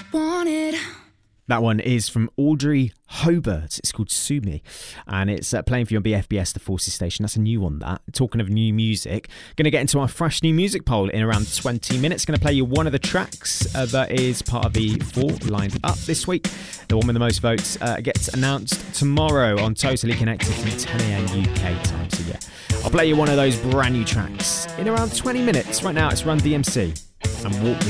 wanted. That one is from Audrey Hobart. It's called Sue Me, and it's playing for you on BFBS, the Forces station. That's a new one, that. Talking of new music, going to get into our fresh new music poll in around 20 minutes. Going to play you one of the tracks that is part of the 4 lined up this week. The one with the most votes gets announced tomorrow on Totally Connected from 10 a.m. UK time. So yeah, I'll play you one of those brand new tracks in around 20 minutes. Right now, it's Run DMC and Walk This